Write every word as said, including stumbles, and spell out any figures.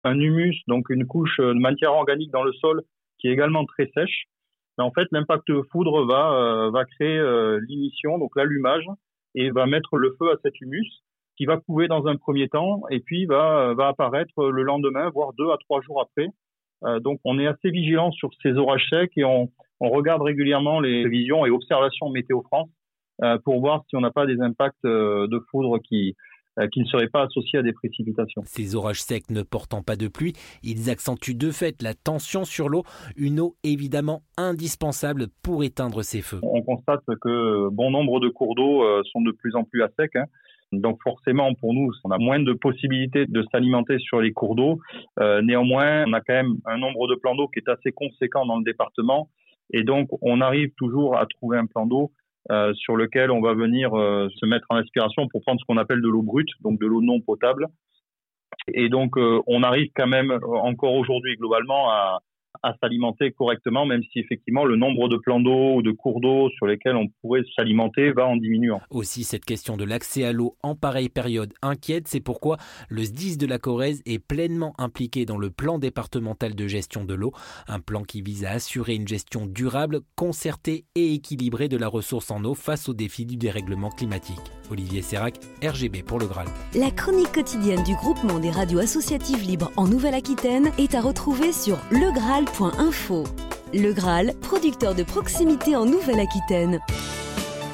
un humus, donc une couche de matière organique dans le sol qui est également très sèche. Mais en fait, l'impact foudre va, euh, va créer euh, l'ignition, donc l'allumage, et va mettre le feu à cet humus qui va couver dans un premier temps et puis va, va apparaître le lendemain, voire deux à trois jours après. Euh, donc, on est assez vigilant sur ces orages secs et on, on regarde régulièrement les prévisions et observations Météo France euh, pour voir si on n'a pas des impacts euh, de foudre qui, euh, qui ne seraient pas associés à des précipitations. Ces orages secs ne portant pas de pluie, ils accentuent de fait la tension sur l'eau, une eau évidemment indispensable pour éteindre ces feux. On constate que bon nombre de cours d'eau euh, sont de plus en plus à sec, hein. Donc forcément, pour nous, on a moins de possibilités de s'alimenter sur les cours d'eau. Euh, néanmoins, on a quand même un nombre de plans d'eau qui est assez conséquent dans le département. Et donc, on arrive toujours à trouver un plan d'eau euh, sur lequel on va venir euh, se mettre en aspiration pour prendre ce qu'on appelle de l'eau brute, donc de l'eau non potable. Et donc, euh, on arrive quand même encore aujourd'hui globalement à, à s'alimenter correctement, même si effectivement le nombre de plans d'eau ou de cours d'eau sur lesquels on pourrait s'alimenter va en diminuant. Aussi, cette question de l'accès à l'eau en pareille période inquiète. C'est pourquoi le S D I S de la Corrèze est pleinement impliqué dans le plan départemental de gestion de l'eau. Un plan qui vise à assurer une gestion durable, concertée et équilibrée de la ressource en eau face aux défis du dérèglement climatique. Olivier Sérac, R G B pour Le Graal. La chronique quotidienne du groupement des radios associatives libres en Nouvelle-Aquitaine est à retrouver sur legraal point info. Le Graal, producteur de proximité en Nouvelle-Aquitaine.